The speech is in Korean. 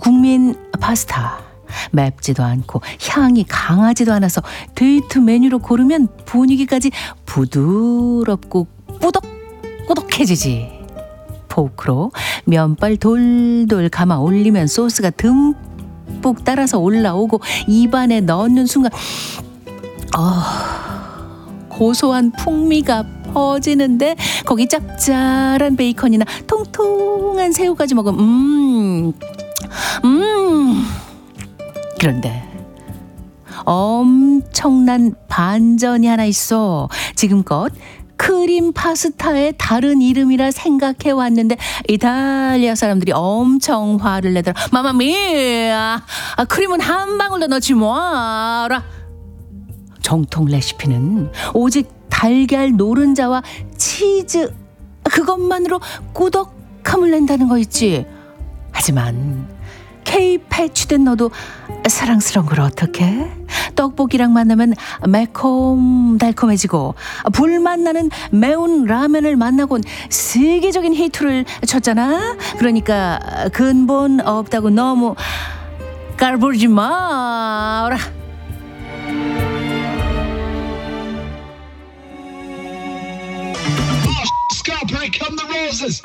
국민 파스타. 맵지도 않고 향이 강하지도 않아서 데이트 메뉴로 고르면 분위기까지 부드럽고 꾸덕꾸덕해지지. 포크로 면발 돌돌 감아 올리면 소스가 듬뿍 따라서 올라오고 입안에 넣는 순간 고소한 풍미가 퍼지는데 거기 짭짤한 베이컨이나 통통한 새우까지 먹으면 그런데 엄청난 반전이 하나 있어. 지금껏 크림 파스타의 다른 이름이라 생각해 왔는데 이탈리아 사람들이 엄청 화를 내더라. 마마미아, 크림은 한 방울도 넣지 마라. 정통 레시피는 오직 달걀 노른자와 치즈 그것만으로 꾸덕함을 낸다는 거 있지. 하지만 K 패치된 너도 사랑스러운 걸 어떡해? 떡볶이랑 만나면 매콤달콤해지고 불맛 나는 매운 라면을 만나곤 세계적인 히트를 쳤잖아. 그러니까 근본 없다고 너무 깔보지 마라. Scalper, here come the roses.